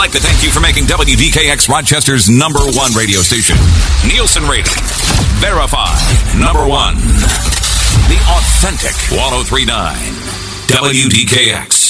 like to thank you for making WDKX Rochester's #1 radio station. Nielsen rating. Verified. #1. The authentic 1039. WDKX.